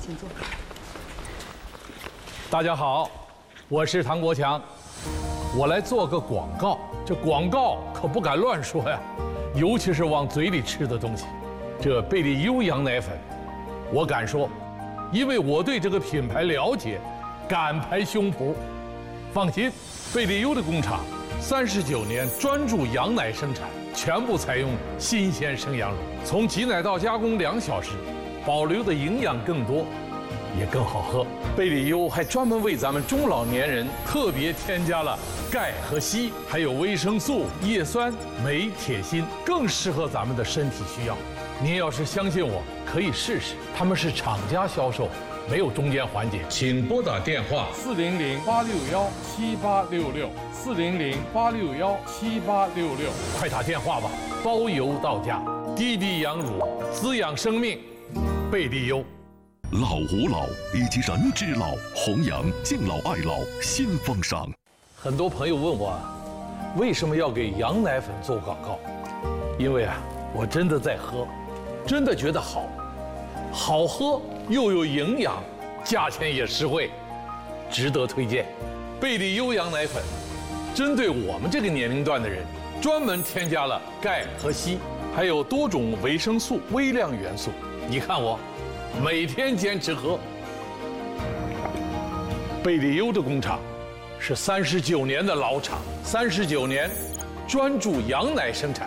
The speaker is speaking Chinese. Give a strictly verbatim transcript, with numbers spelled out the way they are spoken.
请坐。 大家好，我是唐国强，我来做个广告。这广告可不敢乱说呀，尤其是往嘴里吃的东西。这贝利优羊奶粉，我敢说，因为我对这个品牌了解，敢拍胸脯。放心，贝利优的工厂三十九年专注羊奶生产，全部采用新鲜生羊乳，从挤奶到加工两小时，保留的营养更多，也更好喝。贝利优还专门为咱们中老年人特别添加了钙和硒，还有维生素、叶酸、镁、铁、锌，更适合咱们的身体需要。您要是相信我，可以试试。他们是厂家销售，没有中间环节。请拨打电话四零零八六幺七八六六四零零八六幺七八六六， 快打电话吧，包邮到家。滴滴羊乳，滋养生命，贝利优。 老吾老以及人之老，弘扬敬老爱老新风尚。 很多朋友问我，为什么要给羊奶粉做广告？因为啊，我真的在喝，真的觉得好，好喝又有营养，价钱也实惠，值得推荐。贝利优羊奶粉，针对我们这个年龄段的人，专门添加了钙和硒，还有多种维生素、微量元素。你看我。每天坚持喝。贝利优的工厂是三十九年的老厂，三十九年专注羊奶生产，